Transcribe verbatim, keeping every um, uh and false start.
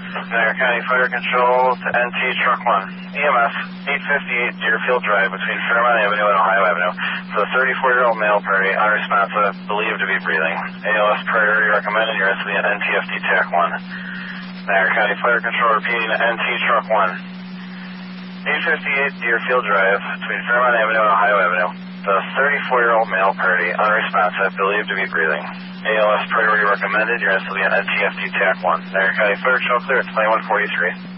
Niagara County Fire Control to N T Truck one. E M S, eight fifty-eight Deerfield Drive between Fairmont Avenue and Ohio Avenue. For the thirty-four-year-old male party, unresponsive, believed to be breathing. A L S priority recommended. You're into the N T F D T A C one. Niagara County Fire Control repeating N T Truck one. eight fifty-eight Deerfield Drive between Fairmont Avenue and Ohio Avenue. The thirty-four-year-old male party, unresponsive, believed to be breathing. A L S priority recommended. You're into the N T F D T A C one. Niagara County Fire Control clear at twenty-one forty-three.